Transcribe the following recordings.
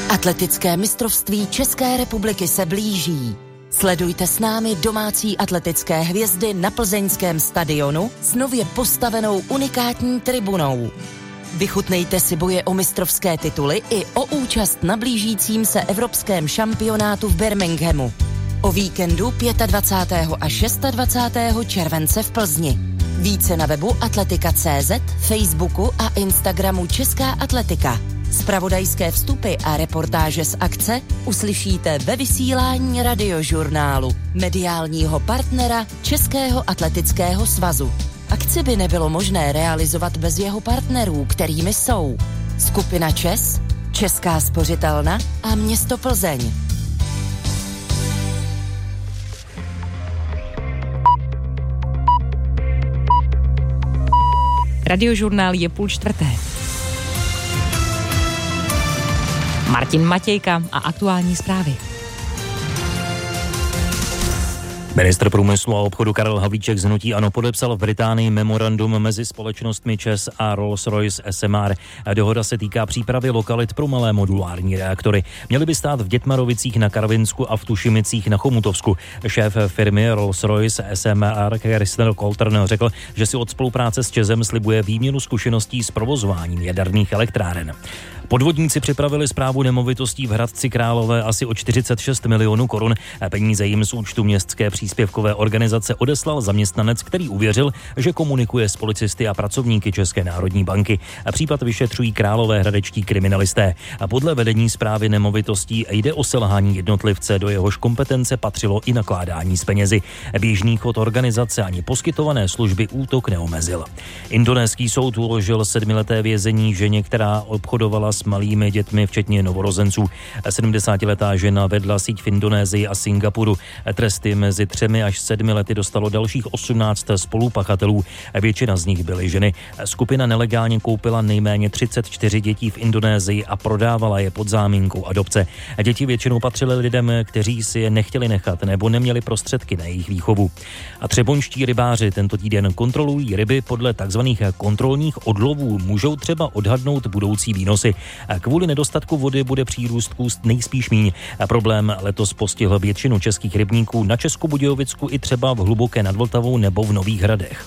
Atletické mistrovství České republiky se blíží. Sledujte s námi domácí atletické hvězdy na plzeňském stadionu s nově postavenou unikátní tribunou. Vychutnejte si boje o mistrovské tituly i o účast na blížícím se evropském šampionátu v Birminghamu. O víkendu 25. a 26. července v Plzni. Více na webu atletika.cz, Facebooku a Instagramu Česká atletika. Zpravodajské vstupy a reportáže z akce uslyšíte ve vysílání Radiožurnálu, mediálního partnera Českého atletického svazu. Akci by nebylo možné realizovat bez jeho partnerů, kterými jsou Skupina ČES, Česká spořitelna a město Plzeň. Radiožurnál je 3:30. Martin Matějka a aktuální zprávy. Ministr průmyslu a obchodu Karel Havlíček z hnutí ANO podepsal v Británii memorandum mezi společnostmi ČES a Rolls-Royce SMR. Dohoda se týká přípravy lokalit pro malé modulární reaktory. Měly by stát v Dětmarovicích na Karvinsku a v Tušimicích na Chomutovsku. Šéf firmy Rolls-Royce SMR Christopher Coltrane řekl, že si od spolupráce s ČESem slibuje výměnu zkušeností s provozováním jaderných elektráren. Podvodníci připravili správu nemovitostí v Hradci Králové asi o 46 milionů korun. Peníze jim z účtu městské příspěvkové organizace odeslal zaměstnanec, který uvěřil, že komunikuje s policisty a pracovníky České národní banky. Případ vyšetřují královéhradečtí kriminalisté. Podle vedení správy nemovitostí jde o selhání jednotlivce, do jehož kompetence patřilo i nakládání s penězi. Běžný chod organizace ani poskytované služby útok neomezil. Indonéský soud uložil 7leté vězení ženě, která obchodovala s malými dětmi, včetně novorozenců. 70letá žena vedla síť v Indonésii a Singapuru. Tresty mezi 3 až 7 lety dostalo dalších 18 spolupachatelů. Většina z nich byly ženy. Skupina nelegálně koupila nejméně 34 dětí v Indonésii a prodávala je pod záminkou adopce. Děti většinou patřily lidem, kteří si je nechtěli nechat nebo neměli prostředky na jejich výchovu. A třeboňští rybáři tento týden kontrolují ryby podle takzvaných kontrolních odlovů. Můžou třeba odhadnout budoucí výnosy. Kvůli nedostatku vody bude přírůstků nejspíš míň. Problém letos postihl většinu českých rybníků na Českobudějovicku i třeba v Hluboké nad Vltavou nebo v Nových Hradech.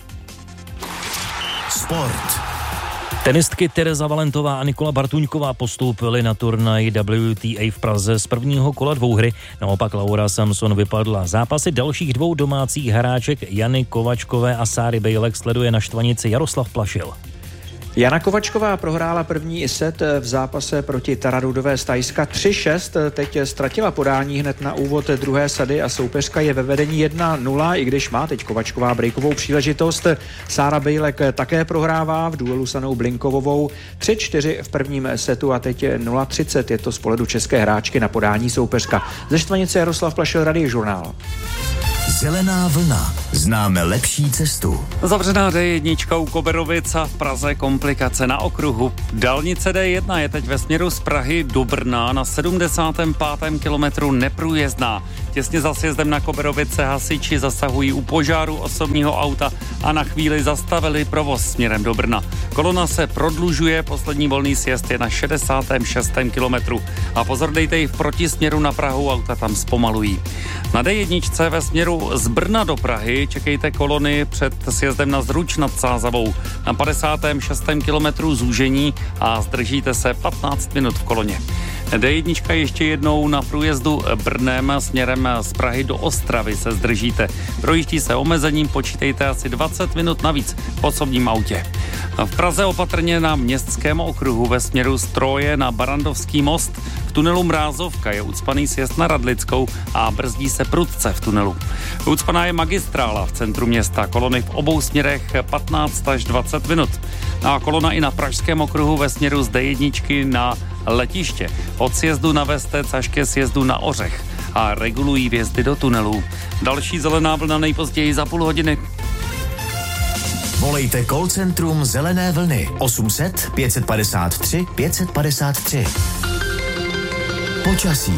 Sport. Tenistky Tereza Valentová a Nikola Bartuňková postoupily na turnaj WTA v Praze z prvního kola dvouhry. Naopak Laura Samson vypadla. Zápasy dalších dvou domácích hráček Jany Kovačkové a Sáry Bejlek sleduje na štvanici Jaroslav Plašil. Jana Kovačková prohrála první set v zápase proti Taradudové z Thajska 3-6. Teď ztratila podání hned na úvod druhé sady a soupeřka je ve vedení 1-0, i když má teď Kovačková breakovou příležitost. Sára Bejlek také prohrává v duelu s Anou Blinkovovou 3-4 v prvním setu a teď 0-30. Je to z pohledu české hráčky na podání soupeřka. Ze štvanice Jaroslav Plašil, Radiožurnál. Zelená vlna. Známe lepší cestu. Zavřená D1 u Koberovic a v Praze komplikace na okruhu. Dálnice D1 je teď ve směru z Prahy do Brna na 75. kilometru neprůjezdná. Těsně za sjezdem na Koberovice hasiči zasahují u požáru osobního auta a na chvíli zastavili provoz směrem do Brna. Kolona se prodlužuje, poslední volný sjezd je na 66. kilometru. A pozor, dejte i v protisměru na Prahu, auta tam zpomalují. Na D1 ve směru z Brna do Prahy čekejte kolony před sjezdem na Zruč nad Sázavou. Na 56. kilometru zúžení a zdržíte se 15 minut v koloně. D1 ještě jednou na průjezdu Brnem směrem z Prahy do Ostravy se zdržíte. Projíždí se omezením, počítejte asi 20 minut navíc v osobním autě. V Praze opatrně na Městském okruhu ve směru z Troje na Barandovský most. V tunelu Mrázovka je ucpaný sjezd na Radlickou a brzdí se prudce v tunelu. Ucpaná je magistrála v centru města, kolony v obou směrech 15 až 20 minut. A kolona i na Pražském okruhu ve směru z D1 na Letiště. Od sjezdu na Vestec až ke sjezdu na Ořech a regulují vjezdy do tunelů. Další zelená vlna nejpozději za půl hodiny. Volejte call centrum Zelené vlny 800 553 553. Počasí.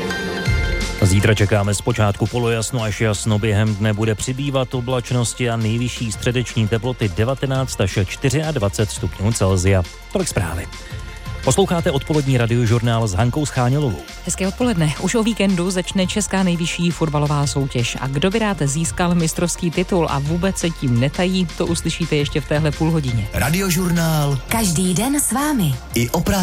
Zítra čekáme zpočátku polojasno až jasno, během dne bude přibývat oblačnosti a nejvyšší středeční teploty 19 až 24 stupňů Celsia. Tolik zprávy. Posloucháte odpolední radiožurnál s Hankou Schánělovou. Hezké odpoledne. Už o víkendu začne česká nejvyšší fotbalová soutěž. A kdo by rád získal mistrovský titul a vůbec se tím netají, to uslyšíte ještě v téhle půlhodině. Radiožurnál. Každý den s vámi. I o